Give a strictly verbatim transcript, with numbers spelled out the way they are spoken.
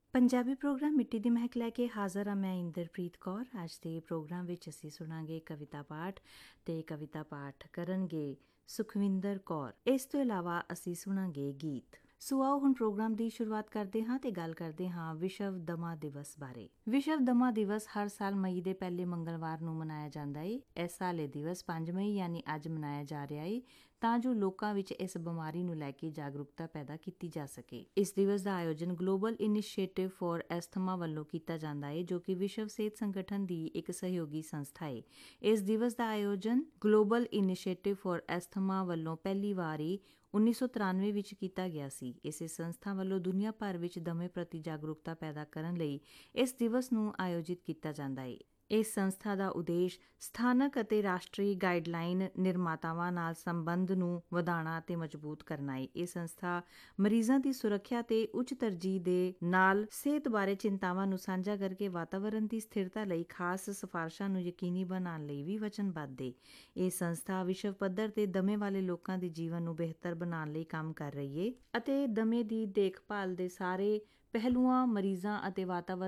Punjabi programme ਮਿੱਟੀ ਦੀ ਮਹਿਕ ਲੈ ਕੇ ਹਾਜ਼ਰ ਹਾਂ ਮੈਂ ਇੰਦਰਪ੍ਰੀਤ ਕੌਰ। ਅੱਜ ਦੇ ਪ੍ਰੋਗਰਾਮ ਵਿੱਚ ਅਸੀਂ ਸੁਣਾਂਗੇ ਕਵਿਤਾ ਪਾਠ ਤੇ ਕਵਿਤਾ ਪਾਠ ਕਰਨਗੇ ਸੁਖਵਿੰਦਰ ਕੌਰ। ਇਸ ਤੋਂ ਇਲਾਵਾ ਅਸੀਂ ਸੁਣਾਂਗੇ ਗੀਤ। ਸੋ ਆਓ ਹੁਣ ਪ੍ਰੋਗਰਾਮ ਦੀ ਸ਼ੁਰੂਆਤ ਕਰਦੇ ਹਾਂ ਤੇ ਗੱਲ ਕਰਦੇ ਹਾਂ ਵਿਸ਼ਵ ਦਮਾ ਦਿਵਸ ਬਾਰੇ। ਵਿਸ਼ਵ ਦਮਾ ਦਿਵਸ ਹਰ ਸਾਲ ਮਈ ਦੇ ਪਹਿਲੇ ਮੰਗਲਵਾਰ ਨੂੰ ਮਨਾਇਆ ਜਾਂਦਾ ਏ। ਇਸ ਸਾਲ ਇਹ ਦਿਵਸ ਪੰਜ ਮਈ ਯਾਨੀ ਅੱਜ ਮਨਾਇਆ ਜਾ ਰਿਹਾ ਏ ਤਾਂ ਜੋ ਲੋਕਾਂ ਵਿੱਚ ਇਸ ਬਿਮਾਰੀ ਨੂੰ ਲੈ ਕੇ ਜਾਗਰੂਕਤਾ ਪੈਦਾ ਕੀਤੀ ਜਾ ਸਕੇ। ਇਸ ਦਿਵਸ ਦਾ ਆਯੋਜਨ ਗਲੋਬਲ ਇਨੀਸ਼ੀਏਟਿਵ ਫਾਰ ਐਸਥਮਾ ਵੱਲੋਂ ਕੀਤਾ ਜਾਂਦਾ ਹੈ ਜੋ ਕਿ ਵਿਸ਼ਵ ਸਿਹਤ ਸੰਗਠਨ ਦੀ ਇੱਕ ਸਹਿਯੋਗੀ ਸੰਸਥਾ ਹੈ। ਇਸ ਦਿਵਸ ਦਾ ਆਯੋਜਨ ਗਲੋਬਲ ਇਨੀਸ਼ੀਏਟਿਵ ਫਾਰ ਐਸਥਮਾ ਵੱਲੋਂ ਪਹਿਲੀ ਵਾਰੀ ਉੱਨੀ ਸੌ ਤਰਾਨਵੇਂ ਵਿੱਚ ਕੀਤਾ ਗਿਆ ਸੀ। ਇਸੇ ਸੰਸਥਾ ਵੱਲੋਂ ਦੁਨੀਆ ਭਰ ਵਿੱਚ ਦਮੇ ਪ੍ਰਤੀ ਜਾਗਰੂਕਤਾ ਪੈਦਾ ਕਰਨ ਲਈ ਇਸ ਦਿਵਸ ਨੂੰ ਆਯੋਜਿਤ ਕੀਤਾ ਜਾਂਦਾ ਹੈ। ਇਸ ਸੰਸਥਾ ਦਾ ਉਦੇਸ਼ ਸਥਾਨਕ ਅਤੇ ਰਾਸ਼ਟਰੀ ਗਾਈਡਲਾਈਨ ਨਿਰਮਾਤਾਵਾਂ ਨਾਲ ਸੰਬੰਧ ਨੂੰ ਵਧਾਉਣਾ ਅਤੇ ਮਜ਼ਬੂਤ ਕਰਨਾ ਹੈ। ਇਹ ਸੰਸਥਾ ਮਰੀਜ਼ਾਂ ਦੀ ਸੁਰੱਖਿਆ ਤੇ ਉੱਚ ਤਰਜੀਹ ਦੇ ਨਾਲ ਸਿਹਤ ਬਾਰੇ ਚਿੰਤਾਵਾਂ ਨੂੰ ਸਾਂਝਾ ਕਰਕੇ ਵਾਤਾਵਰਣ ਦੀ ਸਥਿਰਤਾ ਲਈ ਖਾਸ ਸਿਫਾਰਸ਼ਾਂ ਨੂੰ ਯਕੀਨੀ ਬਣਾਉਣ ਲਈ ਵੀ ਵਚਨਬੱਧ ਹੈ। ਇਹ ਸੰਸਥਾ ਵਿਸ਼ਵ ਪੱਧਰ ਤੇ ਦਮੇ ਵਾਲੇ ਲੋਕਾਂ ਦੇ ਜੀਵਨ ਨੂੰ ਬਿਹਤਰ ਬਣਾਉਣ ਲਈ ਕੰਮ ਕਰ ਰਹੀ ਹੈ ਅਤੇ ਦਮੇ ਦੀ ਦੇਖਭਾਲ ਦੇ ਸਾਰੇ ਪਹਿਲੂਆਂ, ਮਰੀਜ਼ਾਂ ਅਤੇ ਵਾਤਾਵਰਣ